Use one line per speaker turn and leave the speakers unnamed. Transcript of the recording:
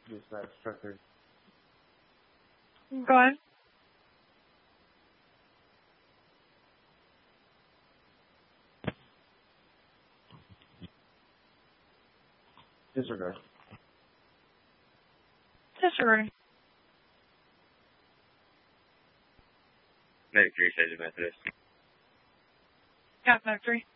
Dispatch trucker.
Go ahead.
Disregard.
Disregarding.
Medic 3, Sergeant Methodist.
Yeah, Medic 3.